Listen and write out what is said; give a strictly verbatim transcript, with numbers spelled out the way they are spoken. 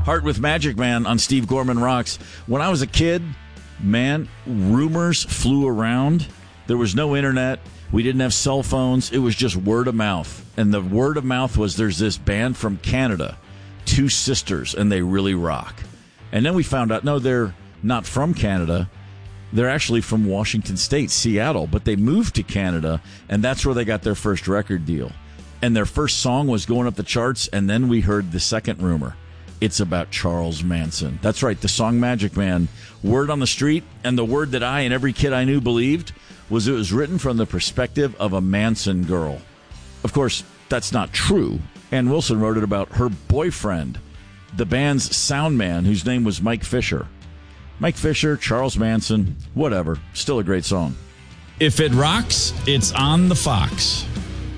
Heart with Magic Man on Steve Gorman Rocks. When I was a kid, man, rumors flew around. There was no internet. We didn't have cell phones. It was just word of mouth. And the word of mouth was there's this band from Canada, Two Sisters, and they really rock. And then we found out, no, they're not from Canada. They're actually from Washington State, Seattle, but they moved to Canada, and that's where they got their first record deal. And their first song was going up the charts, and then we heard the second rumor. It's about Charles Manson. That's right, the song Magic Man. Word on the street, and the word that I and every kid I knew believed was it was written from the perspective of a Manson girl. Of course, that's not true. Ann Wilson wrote it about her boyfriend, the band's sound man, whose name was Mike Fisher. Mike Fisher, Charles Manson, whatever. Still a great song. If it rocks, it's on the Fox.